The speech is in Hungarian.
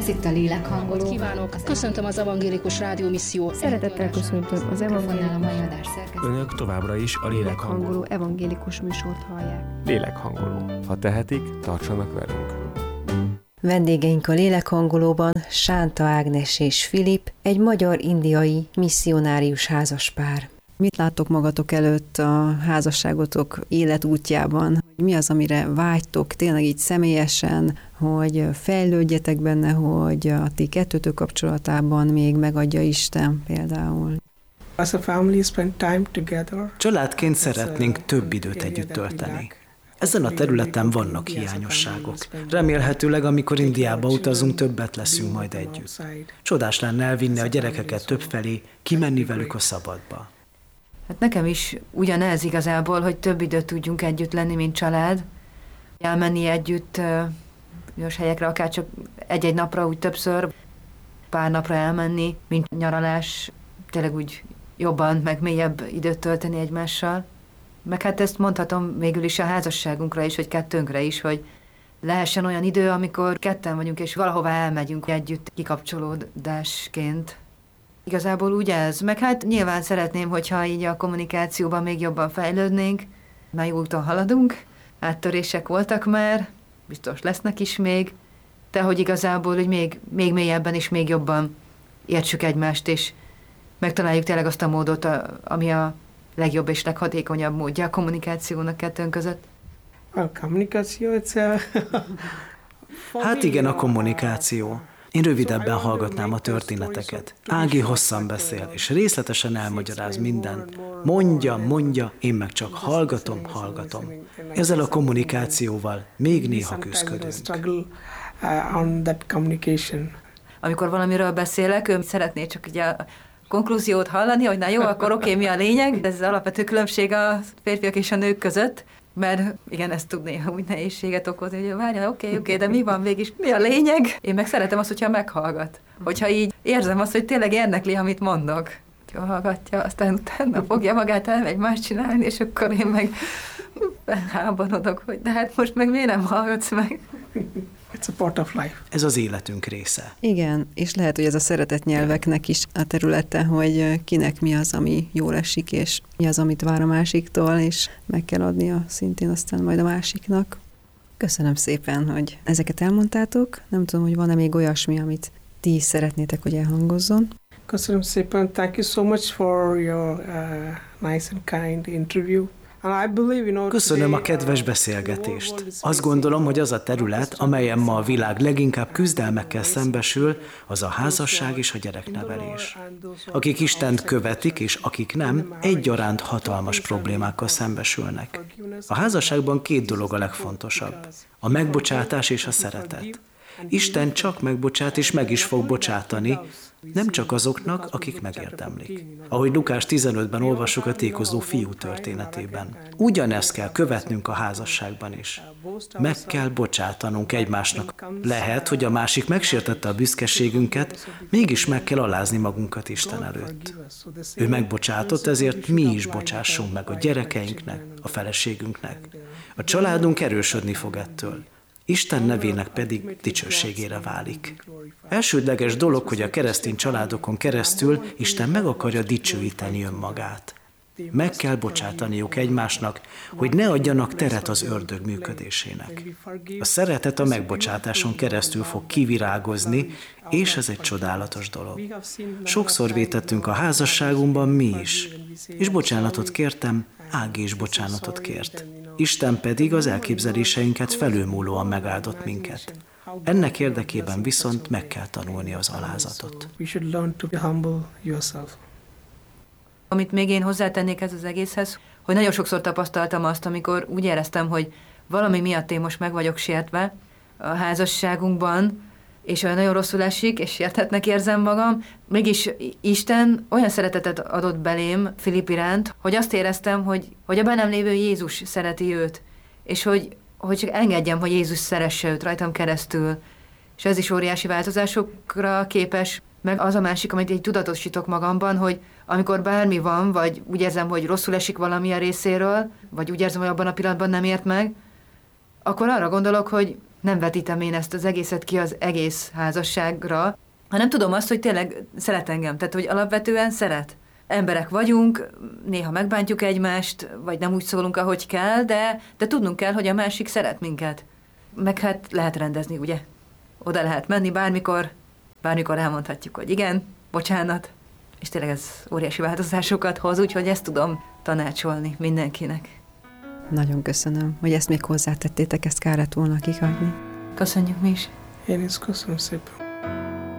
Ez itt a Lélekhangoló. Kívánok! Köszöntöm az Evangélikus Rádió Misszió. Szeretettel köszöntöm az Evangélikus. Önök továbbra is a Lélekhangoló evangélikus műsort hallják. Lélekhangoló. Ha tehetik, tartsanak velünk. Vendégeink a Lélekhangolóban Sánta Ágnes és Filip, egy magyar-indiai misszionárius házaspár. Mit láttok magatok előtt a házasságotok életútjában? Mi az, amire vágytok tényleg így személyesen, hogy fejlődjetek benne, hogy a ti kettőtök kapcsolatában még megadja Isten például? Családként szeretnénk több időt együtt tölteni. Ezen a területen vannak hiányosságok. Remélhetőleg, amikor Indiába utazunk, többet leszünk majd együtt. Csodás lenne elvinni a gyerekeket többfelé, kimenni velük a szabadba. Hát nekem is ugyanez igazából, hogy több időt tudjunk együtt lenni, mint család. Elmenni együtt bizonyos helyekre, akár csak egy-egy napra, úgy többször, pár napra elmenni, mint nyaralás, tényleg úgy jobban, meg mélyebb időt tölteni egymással. Meg hát ezt mondhatom végül is a házasságunkra is, vagy kettőnkre is, hogy lehessen olyan idő, amikor ketten vagyunk, és valahová elmegyünk együtt kikapcsolódásként. Igazából úgy ez, meg hát nyilván szeretném, hogyha így a kommunikációban még jobban fejlődnénk, már jó úton haladunk, áttörések voltak már, biztos lesznek is még, de hogy igazából hogy még mélyebben és még jobban értsük egymást, és megtaláljuk tényleg azt a módot, ami a legjobb és leghatékonyabb módja a kommunikációnak kettőnk között. Hát igen, a kommunikáció. Én rövidebben hallgatnám a történeteket. Ági hosszan beszél, és részletesen elmagyaráz mindent. Mondja, én meg csak hallgatom. Ezzel a kommunikációval még néha küzdködünk. Amikor valamiről beszélek, ő szeretné csak ugye a konklúziót hallani, hogy na jó, akkor oké, mi a lényeg. Ez az alapvető különbség a férfiak és a nők között. Mert igen, ez tud néha úgy nehézséget okozni, hogy várjál, oké, de mi van végig, mi a lényeg? Én meg szeretem azt, hogyha meghallgat. Hogyha így érzem azt, hogy tényleg érdekli, amit mondok. Jól hallgatja, aztán utána fogja magát, elmegy más csinálni, és akkor én meg háborodok, hogy de hát most meg miért nem hallgatsz meg? It's a part of life. Ez az életünk része. Igen, és lehet, hogy ez a szeretetnyelveknek is a területe, hogy kinek mi az, ami jól esik, és mi az, amit vár a másiktól, és meg kell adnia szintén aztán majd a másiknak. Köszönöm szépen, hogy ezeket elmondtátok. Nem tudom, hogy van-e még olyasmi, amit ti szeretnétek, hogy elhangozzon. Köszönöm szépen. Thank you so much for your nice and kind interview. Köszönöm a kedves beszélgetést. Azt gondolom, hogy az a terület, amelyen ma a világ leginkább küzdelmekkel szembesül, az a házasság és a gyereknevelés. Akik Istent követik, és akik nem, egyaránt hatalmas problémákkal szembesülnek. A házasságban két dolog a legfontosabb. A megbocsátás és a szeretet. Isten csak megbocsát, és meg is fog bocsátani, nem csak azoknak, akik megérdemlik. Ahogy Lukás 15-ben olvassuk a tékozó fiú történetében. Ugyanezt kell követnünk a házasságban is. Meg kell bocsátanunk egymásnak. Lehet, hogy a másik megsértette a büszkeségünket, mégis meg kell alázni magunkat Isten előtt. Ő megbocsátott, ezért mi is bocsássunk meg a gyerekeinknek, a feleségünknek. A családunk erősödni fog ettől. Isten nevének pedig dicsőségére válik. Elsődleges dolog, hogy a keresztény családokon keresztül Isten meg akarja dicsőíteni önmagát. Meg kell bocsátaniuk egymásnak, hogy ne adjanak teret az ördög működésének. A szeretet a megbocsátáson keresztül fog kivirágozni, és ez egy csodálatos dolog. Sokszor vétettünk a házasságunkban mi is, és bocsánatot kértem, Ági is bocsánatot kért. Isten pedig az elképzeléseinket felülmúlóan megáldott minket. Ennek érdekében viszont meg kell tanulni az alázatot. Amit még én hozzátennék ez az egészhez, hogy nagyon sokszor tapasztaltam azt, amikor úgy éreztem, hogy valami miatt én most meg vagyok sértve a házasságunkban, és olyan nagyon rosszul esik, és sértetnek érzem magam, mégis Isten olyan szeretetet adott belém Filip iránt, hogy azt éreztem, hogy a bennem lévő Jézus szereti őt, és hogy csak engedjem, hogy Jézus szeresse őt rajtam keresztül. És ez is óriási változásokra képes, meg az a másik, amit így tudatosítok magamban, hogy amikor bármi van, vagy úgy érzem, hogy rosszul esik valami a részéről, vagy úgy érzem, hogy abban a pillanatban nem ért meg, akkor arra gondolok, hogy nem vetítem én ezt az egészet ki az egész házasságra, hanem tudom azt, hogy tényleg szeret engem, tehát hogy alapvetően szeret. Emberek vagyunk, néha megbántjuk egymást, vagy nem úgy szólunk, ahogy kell, de tudnunk kell, hogy a másik szeret minket. Meg hát lehet rendezni, ugye? Oda lehet menni bármikor elmondhatjuk, hogy igen, bocsánat, és tényleg ez óriási változásokat hoz, úgyhogy ezt tudom tanácsolni mindenkinek. Nagyon köszönöm, hogy ezt még hozzátettétek, ezt kellett volna kikadni. Köszönjük mi is. Én is köszönöm szépen.